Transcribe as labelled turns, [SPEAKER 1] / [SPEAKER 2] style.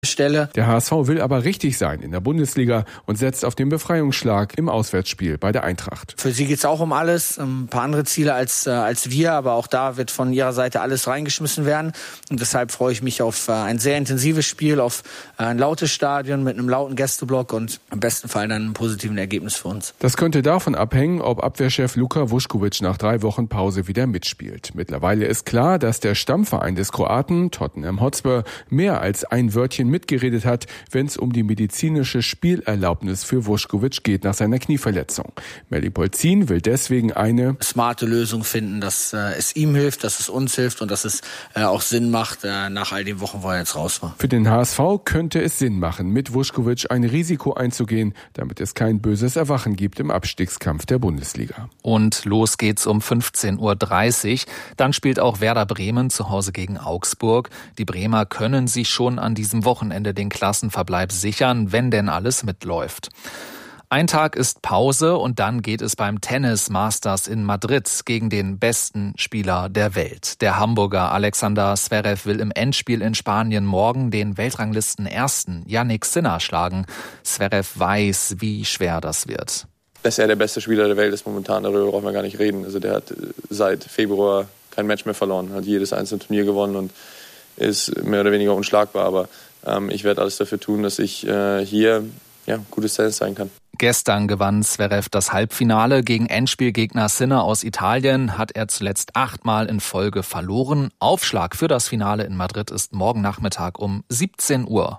[SPEAKER 1] Stelle.
[SPEAKER 2] Der HSV will aber richtig sein in der Bundesliga und setzt auf den Befreiungsschlag im Auswärtsspiel bei der Eintracht.
[SPEAKER 1] Für sie geht's auch um alles, ein paar andere Ziele als wir, aber auch da wird von ihrer Seite alles reingeschmissen werden. Und deshalb freue ich mich auf ein sehr intensives Spiel, auf ein lautes Stadion mit einem lauten Gästeblock und im besten Fall dann einem positiven Ergebnis für uns.
[SPEAKER 2] Das könnte davon abhängen, ob Abwehrchef Luka Vuskovic nach 3 Wochen Pause wieder mitspielt. Mittlerweile ist klar, dass der Stammverein des Kroaten, Tottenham Hotspur, mehr als ein Wörtchen mitgeredet hat, wenn es um die medizinische Spielerlaubnis für Vuskovic geht nach seiner Knieverletzung. Melih Polzin will deswegen eine
[SPEAKER 1] smarte Lösung finden, dass es ihm hilft, dass es uns hilft und dass es auch Sinn macht nach all den Wochen, wo er jetzt raus war.
[SPEAKER 2] Für den HSV könnte es Sinn machen, mit Vuskovic ein Risiko einzugehen, damit es kein böses Erwachen gibt im Abstiegskampf der Bundesliga.
[SPEAKER 3] Und los geht's um 15:30 Uhr. Dann spielt auch Werder Bremen zu Hause gegen Augsburg. Die Bremer können sich schon an diesem Wochenende den Klassenverbleib sichern, wenn denn alles mitläuft. Ein Tag ist Pause und dann geht es beim Tennis Masters in Madrid gegen den besten Spieler der Welt. Der Hamburger Alexander Zverev will im Endspiel in Spanien morgen den Weltranglisten-Ersten Jannik Sinner schlagen. Zverev weiß, wie schwer das wird.
[SPEAKER 4] Dass er der beste Spieler der Welt ist momentan, darüber brauchen wir gar nicht reden. Also der hat seit Februar kein Match mehr verloren, hat jedes einzelne Turnier gewonnen und ist mehr oder weniger unschlagbar. Aber ich werde alles dafür tun, dass ich hier gutes Tennis sein kann.
[SPEAKER 3] Gestern gewann Zverev das Halbfinale gegen Endspielgegner Sinner aus Italien, hat er zuletzt 8-mal in Folge verloren. Aufschlag für das Finale in Madrid ist morgen Nachmittag um 17 Uhr.